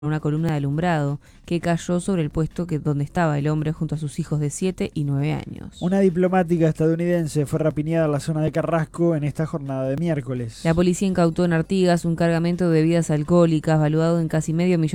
una columna de alumbrado que cayó sobre el puesto donde estaba el hombre junto a sus hijos de 7 y 9 años. Una diplomática estadounidense fue rapiñada en la zona de Carrasco en esta jornada de miércoles. La policía incautó en Artigas un cargamento de bebidas alcohólicas valuado en casi $500,000